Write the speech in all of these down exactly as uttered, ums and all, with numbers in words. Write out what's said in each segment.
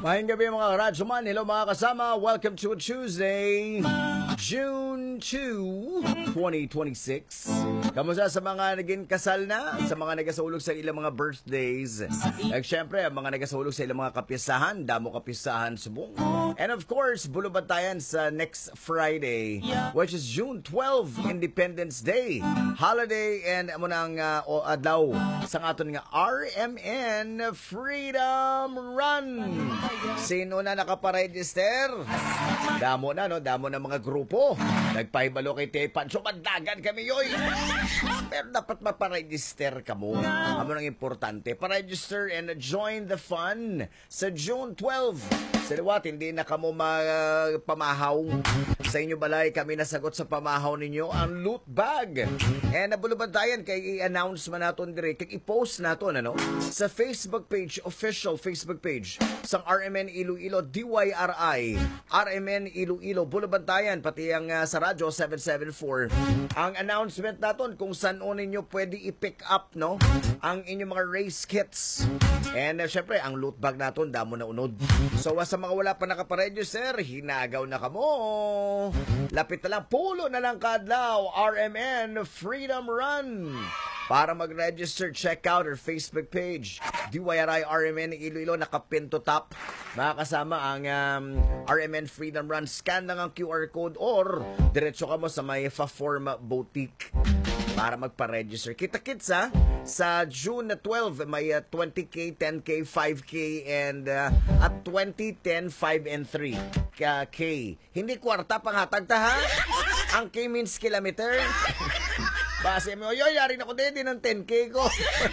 Mahing gabi mga karadyoman. Hello mga kasama. Welcome to a Tuesday, June second, twenty twenty-six. Kamusta sa mga naging kasal na? Sa mga nagasulog sa ilang mga birthdays? At syempre, mga nagasulog sa ilang mga kapisahan, damo kapisahan subong. And of course, bulubantayan sa next Friday, which is June twelfth, Independence Day. Holiday and amo nang uh, o adlaw sa aton nga R M N Freedom Run. Sino na nakaparegister? Damo na, no? Damo na mga grupo. Nagpahibalo kay Tepan. So, mandagan kami yoy. Pero dapat maparegister ka mo. Amo nang importante. Paregister and join the fun sa June twelfth. Sa liwat, hindi na kamo pamahaw. Sa inyo balay, kami nasagot sa pamahaw ninyo ang loot bag. And nabulubantayan kay i-announce man natin dire, kay i-post natin ano, sa Facebook page, official Facebook page sang R M N Iloilo D Y R I, R M N Iloilo bulubantayan, pati ang uh, sa radyo seven seven four. Ang announcement natin kung saan o ninyo pwede i-pick up no ang inyong mga race kits. And uh, syempre, ang loot bag natin, damo na unod. So, uh, sa mga wala pa nakaparegister, hinagaw na kamo. Lapit na lang, pulo na lang kadlaw, R M N Freedom Run. Para mag-register, check out our Facebook page, D Y R I R M N Iloilo, nakapin to top. Makakasama ang um, R M N Freedom Run. Scan lang ang Q R code or diretso ka mo sa may Fa-Forma Boutique para magpa-register. Kita-kits ha, sa June twelfth, may uh, twenty K, ten K, five K, and uh, at twenty, ten, five, and three K. Hindi kwarta panghatag ta ha? Ang K means kilometer. Base mo, yoy, yari na ko din ng ten K ko.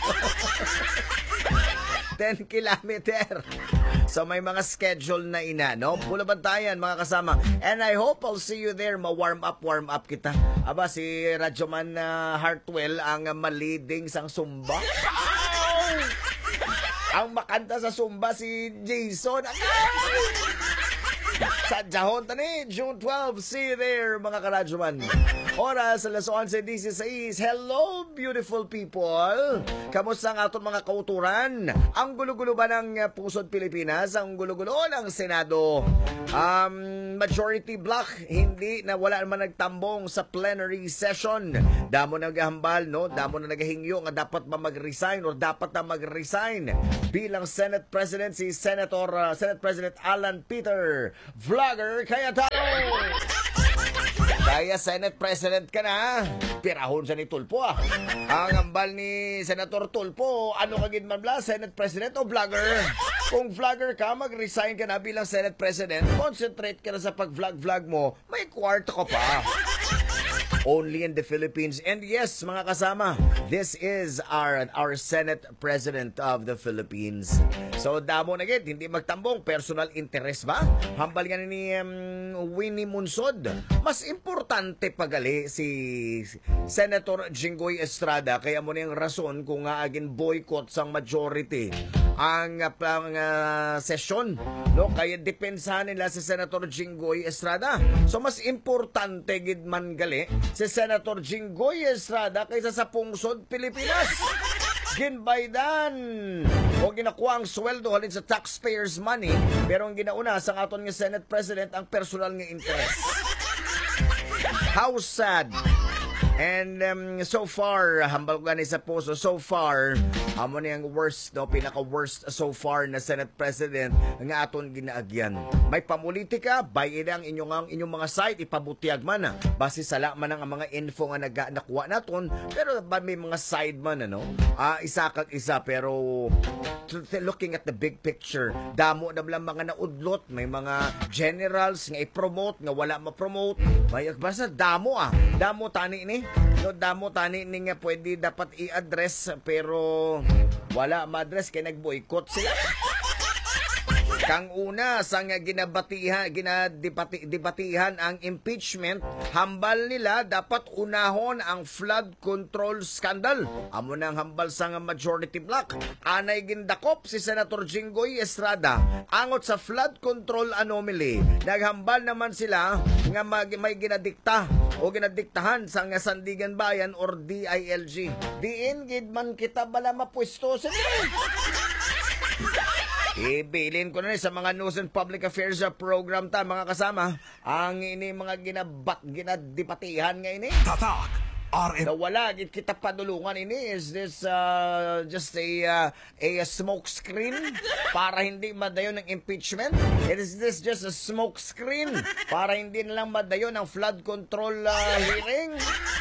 ten kilometer. So may mga schedule na ina, no? Bulabantayan mga kasama. And I hope I'll see you there. Ma-warm up, warm up kita. Aba, si Radyoman uh, Hartwell ang uh, maliding sang Zumba. Ang makanta sa Zumba si Jason. Sa Jahon tani, June twelfth. See you there mga karadyoman. Oras, alas eleven dieciséis. Hello, beautiful people. Kamusta ang aton mga kauturan? Ang gulo-gulo ba ng pusod Pilipinas? Ang gulo-gulo ng Senado? Um, majority block, hindi na wala naman nagtambong sa plenary session. Damo na naghahambal, no? Damo na naghahingyo nga dapat ba mag-resign or dapat na mag-resign bilang Senate President si Senator, uh, Senate President Alan Peter Vlogger Cayetano. Kaya Senate President ka na, pirahon sa ni Tulpo ah. Ang ambal ni Senator Tulpo, ano kagid man bla, Senate President o vlogger? Kung vlogger ka, mag-resign ka na bilang Senate President, concentrate ka na sa pag-vlog-vlog mo, may kwarto ka pa. Only in the Philippines. And yes, mga kasama, this is our our Senate President of the Philippines. So, damo na gid, hindi magtambong, personal interest ba? Hambal nga ni um, Winnie Munsod. Mas importante pagali si Senator Jinggoy Estrada, kaya mo na yung rason kung nga agin boycott sang majority ang ang uh, session, no? Kaya depensahan nila si Senator Jinggoy Estrada. So mas importante gid man gali si Senator Jinggoy Estrada kaysa sa pungsod Pilipinas. Ginbaydan o ginakuha ang sweldo halin sa taxpayers money, pero ang ginauna sa aton nga Senate President ang personal nga interest. How sad. And um, so far, hambal ko gani sa puso, so far, amo na yung worst, no, pinaka-worst so far na Senate President nga aton ginaagyan. May pamulitika, bayin ang inyong, ang inyong mga site, ipabutiag man na. Basi sala man ang mga info nga naga, nakuha naton, pero ba may mga side man, ano? Uh, isa kag isa, pero looking at the big picture, damo na lang mga naudlot, may mga generals nga i-promote, nga wala ma-promote, may basta damo ah, damo tani ni. No, damo tani ni nga pwede dapat i-address pero wala ma-address kay nag-boycott sila. Kang una sang ginabatihan, ginadebatihan ang impeachment, hambal nila dapat unahon ang flood control scandal. Amo nang hambal sang majority block. Anay gindakop si Senator Jinggoy Estrada angot sa flood control anomaly. Naghambal naman sila nga mag, may ginadikta o ginadiktahan sa Sandigan Bayan or D I L G. Diin gid man kita bala mapwesto sila. Ibilin ko na ni sa mga News and Public Affairs uh, program ta, mga kasama. Ang ini mga ginabat, ginadipatihan nga ini. Tatak R M. Nawala, gid kita padulungan ini. Is this uh, just a, uh, a smoke screen para hindi madayon ng impeachment? Is this just a smoke screen para hindi na lang madayon ng flood control uh, hearing?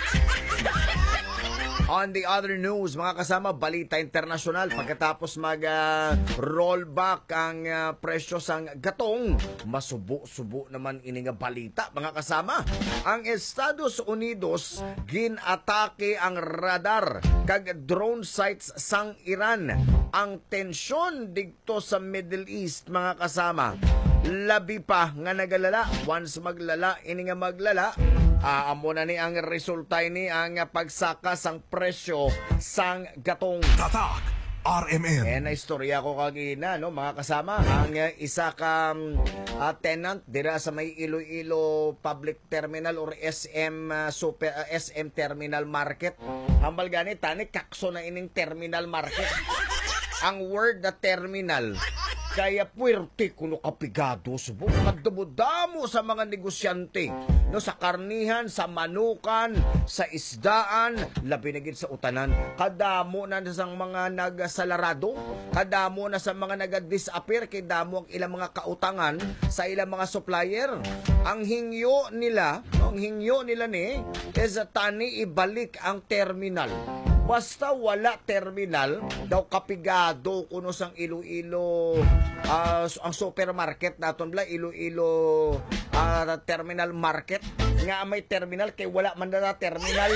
On the other news, mga kasama, balita internasyonal. Pagkatapos mag-rollback uh, ang uh, presyo sang gatong, masubo-subo naman ini nga balita, mga kasama. Ang Estados Unidos ginatake ang radar kag drone sites sang Iran. Ang tensyon dito sa Middle East, mga kasama, labi pa nga nagalala. Once maglala, ini nga maglala, Ah, amo na ni ang resulta ni ang pagsaka sang presyo sang gatong. Tatak R M N. Eh, na istorya ko kagina, no, mga kasama, ang uh, isa ka um, uh, tenant dira sa may Iloilo Public Terminal or S M uh, Super uh, S M Terminal Market. Hambal gani tani kakso na ining terminal market. Ang word na terminal kaya puwerte kuno kapigado subo kadamo-damo sa mga negosyante, no, sa karnihan, sa manukan, sa isdaan, labi na gid sa utanan. Kadamo na sang mga nagasalarado, kadamo na sa mga naga-disappear, kay damo ang ilang mga kautangan sa ilang mga supplier. Ang hingyo nila, ang hingyo nila ni is tani ibalik ang terminal. Basta wala terminal, daw kapigado kuno sang Iloilo, uh, ang supermarket naton bla, Iloilo uh, terminal market. Nga may terminal, kay wala man na terminal.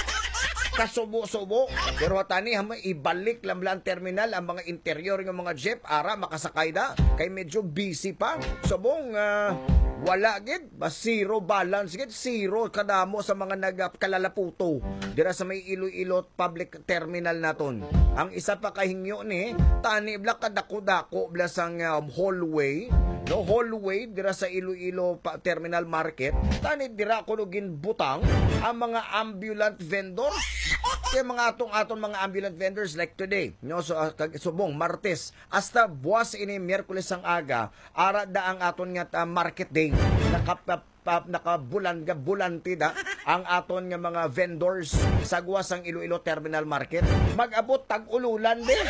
Kasubo-subo. Pero tani, ibalik lang lang terminal ang mga interior ng mga jeep, ara makasakay na, kay medyo busy pa. Subong, uh, wala gid, ba zero balance gid, zero kadamo sa mga nagkalalaputo dira sa may Iloilo Public Terminal naton. Ang isa pa kahingyo ni tani bla kadako-dako bla sang um, hallway, no, hallway dira sa Iloilo Terminal Market. Tani dira kuno ginbutang ang mga ambulant vendors. Kaya mga atong-atong mga ambulant vendors like today, no, so uh, subong Martes hasta buwas ini Miyerkules ang aga, ara da ang aton nga uh, market day. Nakap nakabulan ga bulanti da ang aton nga mga vendors sa guwas ang Iloilo Terminal Market. Mag-abot tag-ululan din.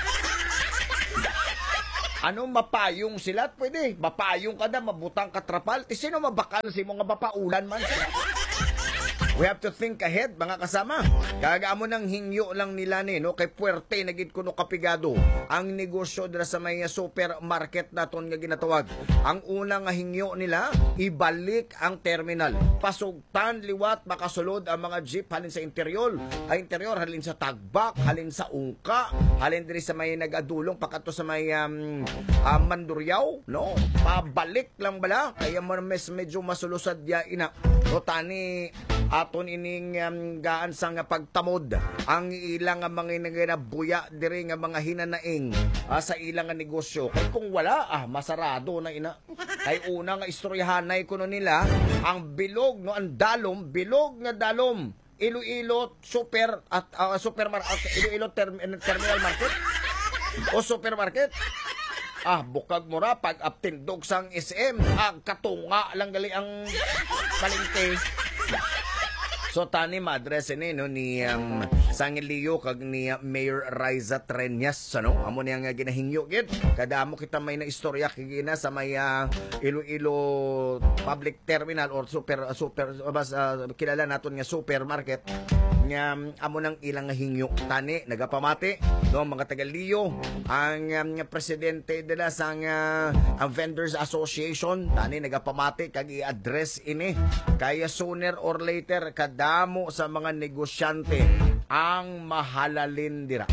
Ano mapayong sila? Pwede. Mapayong ka na, mabutang katrapal. Ti sino mabakal si mga mapaulan man sila? We have to think ahead, mga kasama. Kagaamo ng hingyo lang nila ni, no, kay puwerte na gid kuno kapigado ang negosyo dira sa may supermarket naton nga ginatawag. Ang unang hingyo nila, ibalik ang terminal. Pasugtan liwat makasulod ang mga jeep halin sa interior, ay interior halin sa tagbak, halin sa ungka, halin diri sa may nagadulong pakato sa may um, uh, Manduryaw, no. Pabalik lang bala kaya mo mes medyo masulusad ya ina. O tani aton ining um, gaan sa nga pagtamod ang ilang nga mga naganabuya diri nga mga hinanaing uh, sa ilang nga negosyo. Kay kung wala, ah, masarado na ina. Kay una nga istoryahanay kuno nila ang bilog, no, ang dalom, bilog nga dalom. Iloilo super at uh, supermarket, uh, Iloilo term, terminal market o supermarket. Ah, bukag mura pag aptindog sang S M, ang katunga lang gali ang palengke. So tani ma-address ni no ni um, Sangilio kag ni uh, Mayor Riza Treñas, ano? Amo niya nga ginahingyo gid. Kadamo kita may na istorya kigina sa may uh, Iloilo Public Terminal or super uh, super uh, bas, uh, kilala naton nga supermarket nga um, amo nang ilang hingyo. Tani nagapamati no mga taga-Liyo ang um, presidente nila sa uh, ang Vendors Association. Tani nagapamati kag i-address ini kaya sooner or later kad damo sa mga negosyante ang mahalalin dira.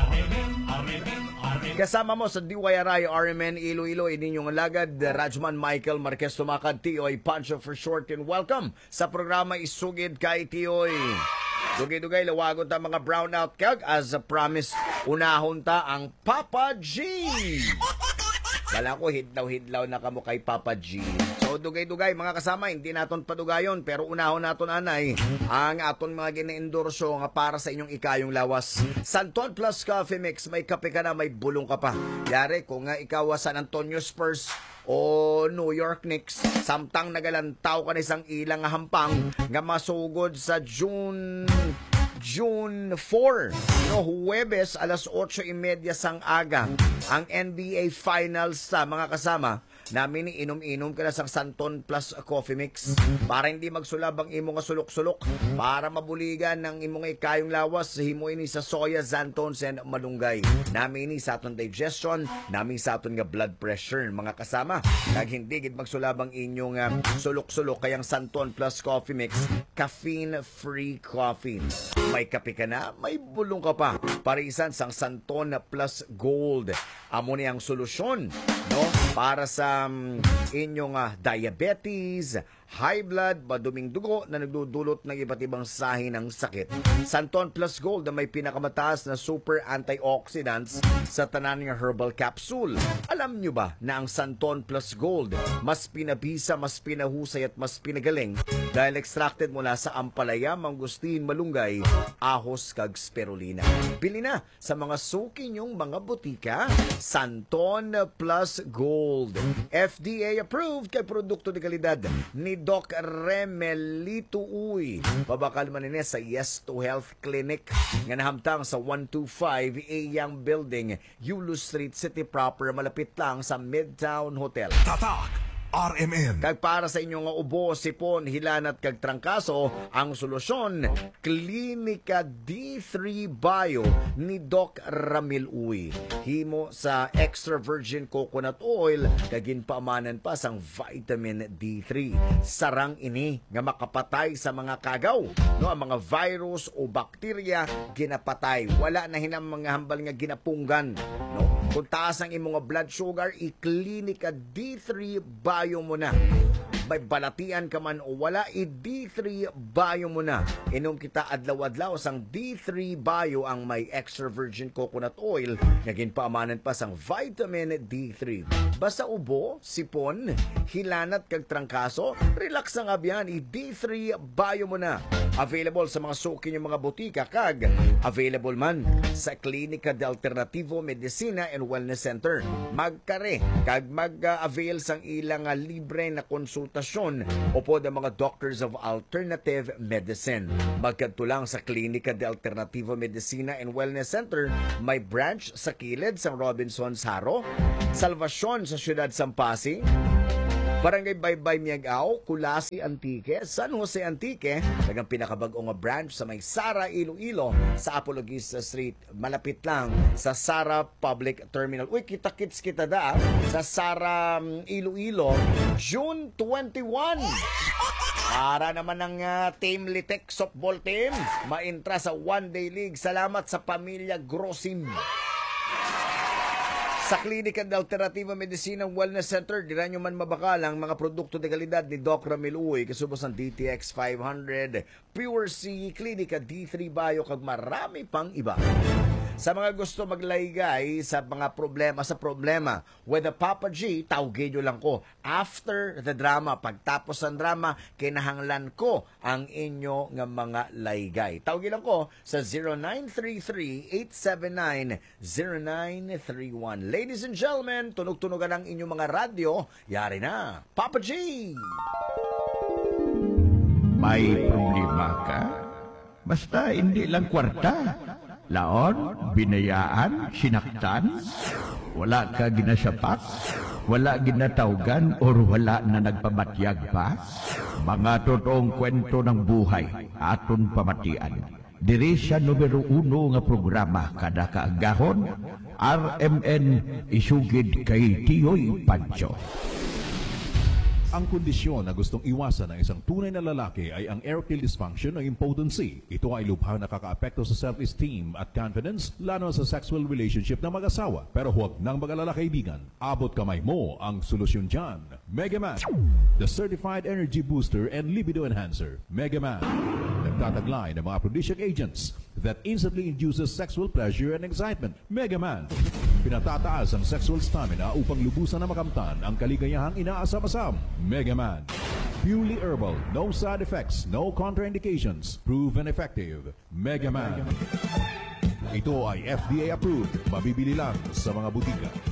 Kasama mo sa D Y R I R M N Iloilo, ininyong alagad, Rajman Michael Marquez Tumakad, T O Y Pancho for short, and welcome sa programa Isugid kay T O Y. Dugay-dugay, lawagon ta mga brownout kag as a promise, unahon ta ang Papa G. Kala ko hidlaw-hidlaw na kamo kay Papa G. So dugay-dugay mga kasama, hindi naton padugayon pero unahon naton anay ang aton mga gina-endorso nga para sa inyong ikayong lawas. Santon Plus Coffee Mix, may kape ka na, may bulong ka pa. Yari kung nga ikaw San Antonio Spurs o New York Knicks, samtang nagalantaw ka na isang ilang hampang nga masugod sa June June four, no, Huwebes, alas otso y media sang aga, ang N B A Finals sa mga kasama. Namin ni inom-inom ka na sa Santon Plus Coffee Mix para hindi magsulab ang imo nga sulok-sulok, para mabuligan ng imo nga ikayong lawas, himo ini sa soya, xantons and malunggay. Namin ni sa aton digestion, namin sa aton nga blood pressure mga kasama. Kag hindi gid magsulab ang inyong uh, sulok-sulok kayang Santon Plus Coffee Mix, caffeine-free coffee. May kape ka na, may bulong ka pa. Parisan sang Santon Plus Gold. Amo ni ang solusyon, no, para sa um, inyong uh, diabetes, high blood, maduming dugo na nagdudulot ng iba't ibang sahi ng sakit. Santon Plus Gold na may pinakamataas na super antioxidants sa tanan ng herbal capsule. Alam nyo ba na ang Santon Plus Gold mas pinabisa, mas pinahusay at mas pinagaling dahil extracted mula sa ampalaya, mangustin, malunggay, ahos kag spirulina. Bili na sa mga suki nyong mga butika. Santon Plus Gold, F D A approved kay produkto de kalidad ni Doc Remelito Uy. Pabakal man nini sa Yes to Health Clinic nga nahamtang sa one twenty-five Ayang Building, Yulo Street, City Proper, malapit lang sa Midtown Hotel. Tatak R M N. Kag para sa inyong ubo, sipon, hilanat kag trangkaso, ang solusyon, Klinika D three Bio ni Doc Ramil Uy. Himo sa extra virgin coconut oil kag ginpaamanan pa sang vitamin D three. Sarang ini nga makapatay sa mga kagaw, no, ang mga virus o bakterya ginapatay. Wala na hinang mga hambal nga ginapunggan, no. Kung taas ang imong blood sugar, i-Klinika D three Bio mo na. May balatian ka man o wala, i-D three Bio mo na. Inom kita adlaw-adlaw sang D three Bio ang may extra virgin coconut oil na ginpaamanan pa sang vitamin D three. Basta ubo, sipon, hilanat kag trangkaso, relax ang abyan, i-D three Bio mo na. Available sa mga suki ng mga butika kag available man sa Klinika de Alternativo Medicina and Wellness Center. Magkare kag mag-avail sang ilang uh, libre na konsultasyon o po ng mga doctors of alternative medicine. Magkadto lang sa Klinika de Alternativo Medicina and Wellness Center, may branch sa Kilid sa Robinson's Haro, Salvacion sa Siyudad Sampasi, Barangay Baybay Miagao, Kulasi Antique, San Jose Antique, nagang pinakabag-o nga branch sa may Sara Iloilo sa Apologista Street, malapit lang sa Sara Public Terminal. Uy, kita-kits kita da sa Sara um, Iloilo, June twenty-one. Para naman ng uh, Team Litek softball team, maintra sa one-day league. Salamat sa pamilya Grosim. Sa Klinika de Alternativa Medicina Wellness Center, di nyo man mabakal ang mga produkto de kalidad ni Doc Ramil Uy, kasubos ang D T X five hundred, Pure C, Klinika D three Bio, kag marami pang iba. Sa mga gusto maglaygay sa mga problema sa problema with the Papa G, tawagin nyo lang ko. After the drama, pagtapos ng drama, kinahanglan ko ang inyo nga mga laygay. Tawagin lang ko sa zero nine three three, eight seven nine, zero nine three one. Ladies and gentlemen, tunog-tunogan ang inyong mga radyo. Yari na, Papa G! May problema ka? Basta hindi lang kwarta. Laon, binayaan, sinaktan, wala ka ginasapak, wala ginatawgan, or wala na nagpamatyag pa. Mga totoong kwento ng buhay, aton pamatian. Diri sa numero uno nga programa kada kaagahon, R M N isugid kay Tiyoy Pancho. Ang kondisyon na gustong iwasan ng isang tunay na lalaki ay ang erectile dysfunction o impotency. Ito ay lubhang nakakaapekto sa self-esteem at confidence, lalo sa sexual relationship ng mag-asawa. Pero huwag nang mag-alala kaibigan. Abot kamay mo ang solusyon dyan. Megaman, the certified energy booster and libido enhancer. Megaman, nagtataglay ng mga aphrodisiac agents that instantly induces sexual pleasure and excitement. Megaman, Pinatataas ang sexual stamina upang lubusan na makamtan ang kaligayahang inaasam-asam. Mega Man. Purely herbal, no side effects, no contraindications, proven effective. Mega Man. Ito ay F D A approved. Mabibili lang sa mga butika.